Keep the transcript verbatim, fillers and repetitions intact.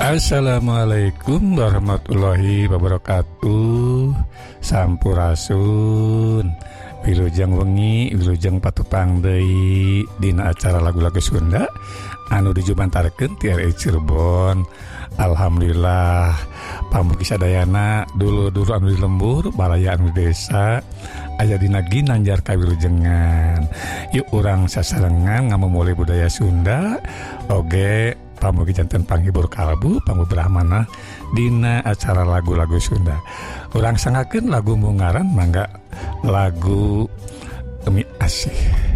Assalamualaikum warahmatullahi wabarakatuh. Sampurasun wilujeng wengi wilujeng patupang deui dina acara lagu-lagu Sunda anu dijumantarkeun ti R I Cirebon. Alhamdulillah pamugi sadayana dulu-dulu anu di lembur balaya anu desa aya dina ginanjar kawilujengan. Yuk urang sasarengan ngamumule budaya Sunda oge pamugi janten panghibur kalbu panggubah manah dina acara lagu-lagu Sunda. Urang sangakeun lagu mungaran mangga lagu Emi Asih.